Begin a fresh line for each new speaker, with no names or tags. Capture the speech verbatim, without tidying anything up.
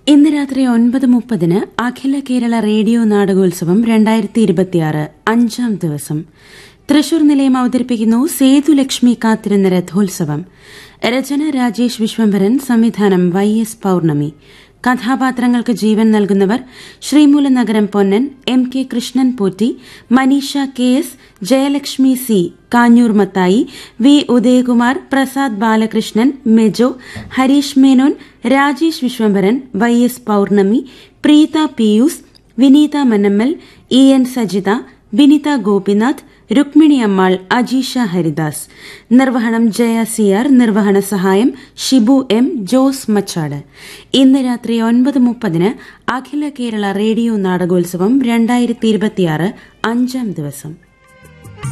ഇന്ന് രാത്രി ഒൻപത് മുപ്പതിന് അഖില കേരള റേഡിയോ നാടകോത്സവം രണ്ടായിരത്തി ഇരുപത്തിയാറ് അഞ്ചാം ദിവസം തൃശൂർ നിലയം അവതരിപ്പിക്കുന്നു സേതുലക്ഷ്മി കാത്തിരുന്ന രഥോത്സവം. രചന രാജേഷ് വിശ്വംഭരൻ, സംവിധാനം വൈ എസ് പൌർണമി. കഥാപാത്രങ്ങൾക്ക് ജീവൻ നൽകുന്നവർ Sreemoolanagaram Ponnan, M K Krishnan Potti, Manisha K S, Jayalakshmi C, Kanjoor Mathai, V Udayakumar, Prasad Balakrishnan, Mejo, Harish Menon, Rajesh Vishwambharan, Y S പൌർണമി, പ്രീത പിയൂസ്, വിനീത മന്നമ്മൽ, ഇ എൻ സജിത, വിനിത ഗോപിനാഥ്, രുക്മിണി അമ്മാൾ, അജീഷ ഹരിദാസ്. നിർവഹണം ജയ സിയാർ. നിർവഹണ സഹായം ഷിബു എം, ജോസ് മച്ചാട്. ഇന്ന് രാത്രി ഒൻപത് മുപ്പതിന് അഖില കേരള റേഡിയോ നാടകോത്സവം രണ്ടായിരത്തി ഇരുപത്തിയാറ് അഞ്ചാം ദിവസം.